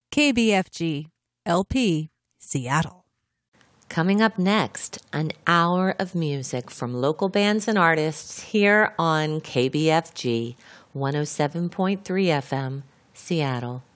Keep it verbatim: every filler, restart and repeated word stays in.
K B F G, L P, Seattle. Coming up next, an hour of music from local bands and artists here on K B F G one oh seven point three F M, Seattle.